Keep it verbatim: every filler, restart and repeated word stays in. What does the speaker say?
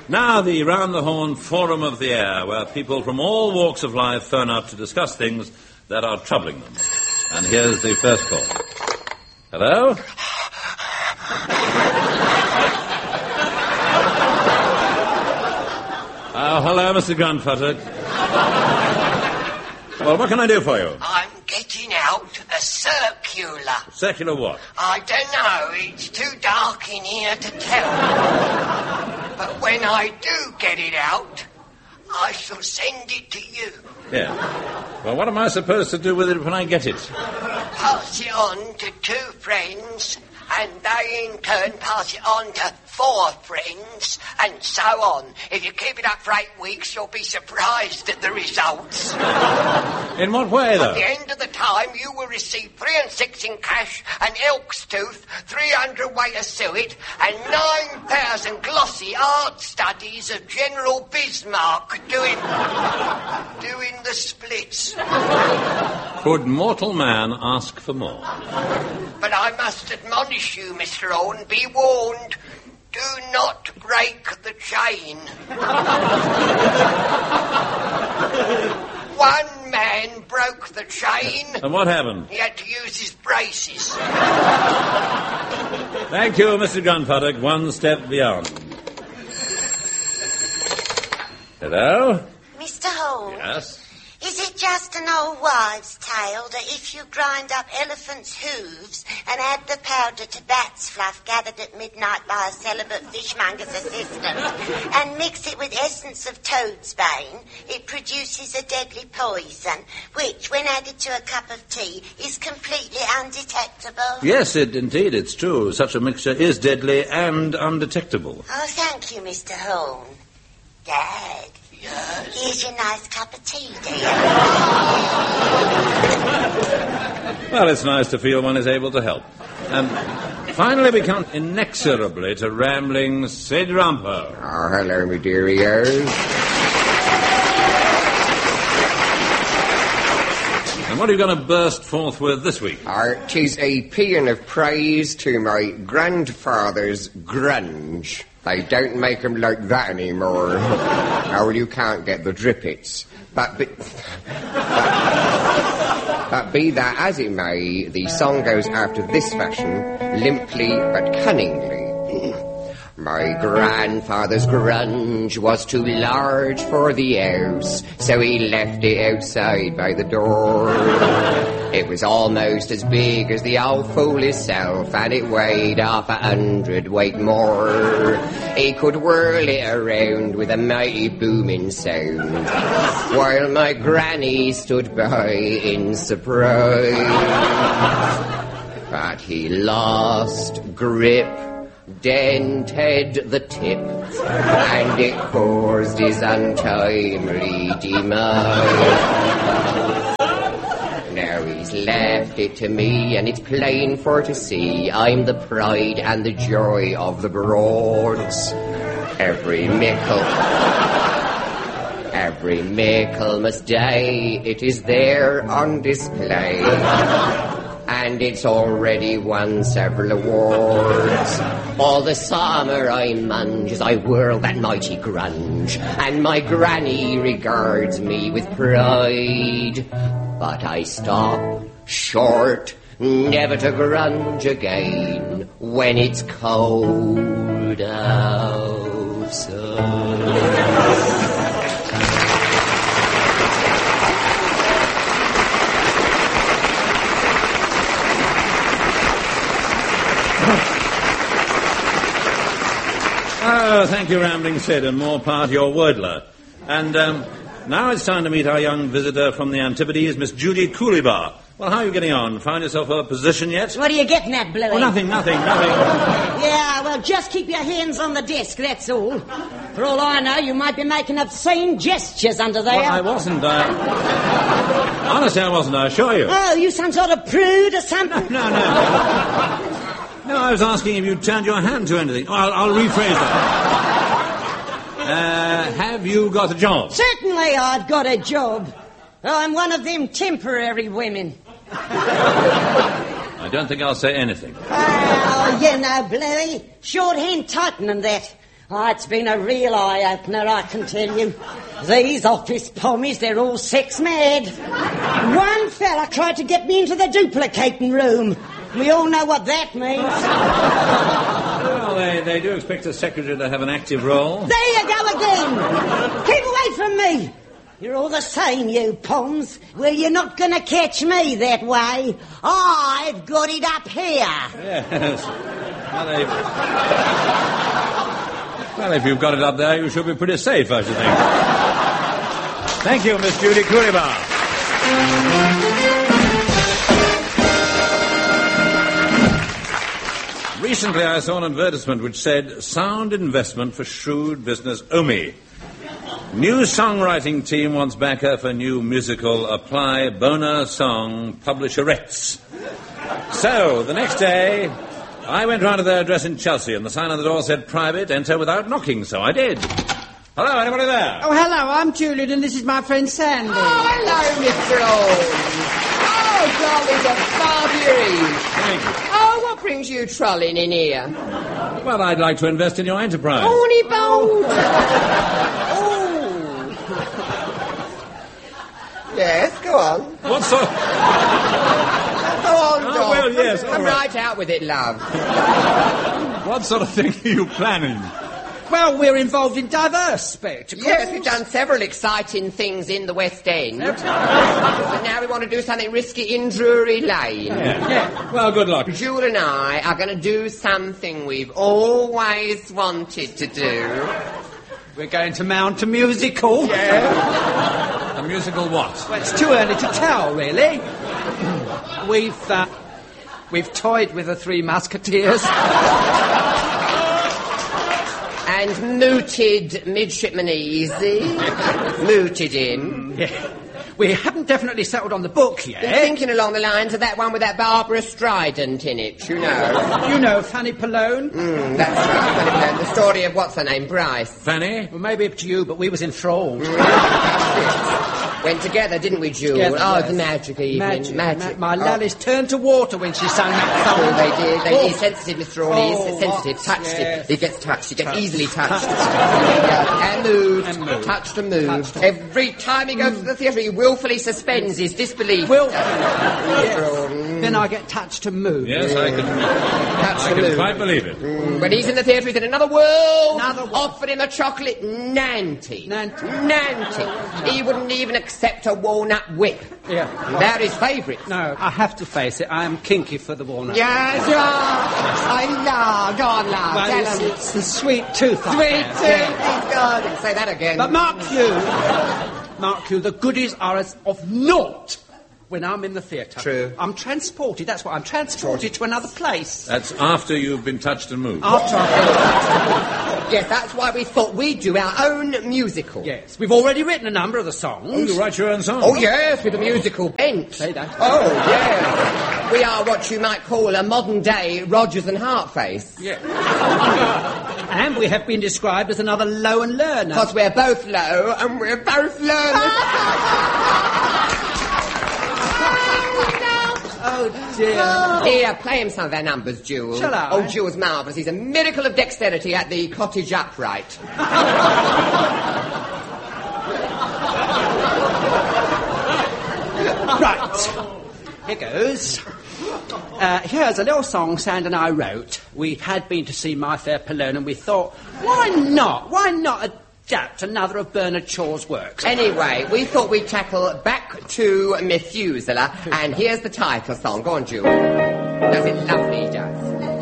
Now the Round the Horn Forum of the Air, where people from all walks of life phone up to discuss things that are troubling them. And here's the first call. Hello? Oh, hello, Mister Grandfather. Well, what can I do for you? I'm getting out a circular. Circular what? I don't know. It's too dark in here to tell. But when I do get it out, I shall send it to you. Yeah. Well, what am I supposed to do with it when I get it? Pass it on to two friends, and they in turn pass it on to four friends, and so on. If you keep it up for eight weeks, you'll be surprised at the results. In what way, though? At the end of the time, you will receive three and six in cash, an elk's tooth, three hundred weight of suet, and nine thousand glossy art studies of General Bismarck doing, doing the splits. Could mortal man ask for more? But I must admonish you, Mister Owen, be warned. Do not break the chain. One man broke the chain. And what happened? He had to use his braces. Thank you, Mister Gunpuddock. One step beyond. Hello? Mister Holmes? Yes? Is it just an old wives' tale that if you grind up elephants' hooves and add the powder to bat's fluff gathered at midnight by a celibate fishmonger's assistant and mix it with essence of toad's bane, it produces a deadly poison, which, when added to a cup of tea, is completely undetectable? Yes, it, indeed, it's true. Such a mixture is deadly and undetectable. Oh, thank you, Mister Holmes. Dad. Yes. Here's your nice cup of tea, dear. Well, it's nice to feel one is able to help. And finally we come inexorably to rambling Sid Rumpo. Oh, hello, me dearios. And what are you going to burst forth with this week? Uh, 'tis a paean of praise to my grandfather's grunge. They don't make 'em like that anymore. Oh, well, you can't get the drippets. But, be, but, but be that as it may, the song goes after this fashion, limply but cunningly. My grandfather's grunge was too large for the house, so he left it outside by the door. It was almost as big as the old fool himself, and it weighed half a hundredweight more. He could whirl it around with a mighty booming sound, while my granny stood by in surprise. But he lost grip, dented the tip, and it caused his untimely demise. Now he's left it to me, and it's plain for to see I'm the pride and the joy of the Broads. Every mickle, every Michaelmas Day, it is there on display. And it's already won several awards. All the summer I munge as I whirl that mighty grunge, and my granny regards me with pride. But I stop short, never to grunge again, when it's cold outside. Oh, thank you, Rambling Sid, and more part your wordler. And um, now it's time to meet our young visitor from the Antipodes, Miss Judy Cooleybar. Well, how are you getting on? Found yourself a position yet? What are you getting at, Bluey? Oh, nothing, nothing, nothing. Yeah, well, just keep your hands on the desk, that's all. For all I know, you might be making obscene gestures under there. Well, I wasn't, I... Honestly, I wasn't, I assure you. Oh, you some sort of prude or something? No, no. No, I was asking if you turned your hand to anything. Oh, I'll, I'll rephrase that. Uh, have you got a job? Certainly I've got a job. I'm one of them temporary women. I don't think I'll say anything. Oh, you know, Bluey, shorthand Titan and that. Oh, it's been a real eye-opener, I can tell you. These office pommies, they're all sex mad. One fella tried to get me into the duplicating room. We all know what that means. Well, they, they do expect a secretary to have an active role. There you go again. Keep away from me. You're all the same, you Poms. Well, you're not going to catch me that way. I've got it up here. Yes. Well, they... well, if you've got it up there, you should be pretty safe, I should think. Thank you, Miss Judy Cooleybar. Recently, I saw an advertisement which said, sound investment for shrewd business Omi. New songwriting team wants backer for new musical Apply Bona Song Publisherettes. So, the next day, I went round to their address in Chelsea, and the sign on the door said, private, enter without knocking, so I did. Hello, anybody there? Oh, hello, I'm Julian, and this is my friend Sandy. Oh, hello, Mister Old. Oh, darling, a far Thank you. Oh, what brings you trolling in here? Well, I'd like to invest in your enterprise. Horny bold. Oh. Yes, go on. What sort... Go on, Oh, Doc. well, yes, Come, all come right. right out with it, love. what sort of thing are you planning? Well, we're involved in diverse spectacles. Yes, we've done several exciting things in the West End. But now we want to do something risky in Drury Lane. Yeah. yeah. Well, good luck. Jewel and I are going to do something we've always wanted to do. We're going to mount a musical. A musical what? Well, it's too early to tell, really. We've, uh, we've toyed with the Three Musketeers. And mooted midshipman easy. Mooted him. Yeah. We haven't definitely settled on the book yet. Been thinking along the lines of that one with that Barbara Strident in it, you know. You know Fanny Pallone? Mm, that's right. The story of what's her name, Bryce. Fanny? Well, maybe up to you, but we was enthralled. Went together, didn't we, Jewel? Together, oh, yes. the magic evening. Magic. Magic. Ma- my oh. lallies turned to water when she sang that song. Oh, they did. They, Oh. He's sensitive, Mister Rawley. Oh, He's sensitive. what? Touched Yes. it. He gets touched. He gets Touched. easily touched. Touched. Yeah. And moved. And moved. Touched and moved. Touched. Every time he goes to the theatre, he willfully suspends his disbelief. Will. Mm. Then I get touched and moved. Yes, I can, Touched I and can moved. quite believe it. Mm, when he's in the theatre, he's in another world. Another world. Offered him a chocolate Nanty. Nanty. Nanty. He wouldn't even accept a walnut whip. Yeah. They're his favourites. No, I have to face it. I am kinky for the walnut. Yes, you are. I love. Go on, love. Well, Tell it's, him. it's the sweet tooth. I Sweet have. tooth. Yeah. He's got it. Say that again. But mark you, mark you, the goodies are as of naught when I'm in the theatre. True. I'm transported. That's what I'm transported to another place. That's after you've been touched and moved. After I Yes, that's why we thought we'd do our own musical. Yes, we've already written a number of the songs. Oh, you write your own song? Oh, yes, with a musical bent. Say that. Oh, yes. We are what you might call a modern-day Rodgers and Hartface. Yeah. And we have been described as another low and learner. Because we're both low and we're both learners. Oh, dear. Here, play him some of their numbers, Jewel. Shall I? Oh, Jewel's marvellous. He's a miracle of dexterity at the cottage upright. Right. Here goes. Uh, here's a little song Sand and I wrote. We had been to see My Fair Pallone, and we thought, why not? Why not adapt another of Bernard Shaw's works? Anyway, we thought we'd tackle Back to Methuselah, and here's the title song. Go on, Jewel. Does it lovely, he does.